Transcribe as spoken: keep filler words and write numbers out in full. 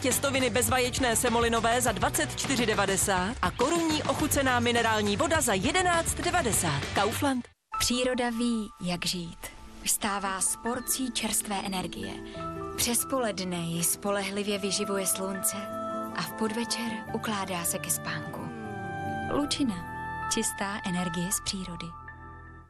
těstoviny bezvaječné semolinové za dvacet čtyři devadesát a korunní ochucená minerální voda za jedenáct devadesát. Kaufland. Příroda ví, jak žít. Vstává s porcí čerstvé energie. Přes poledne ji spolehlivě vyživuje slunce a v podvečer ukládá se ke spánku. Lučina. Čistá energie z přírody.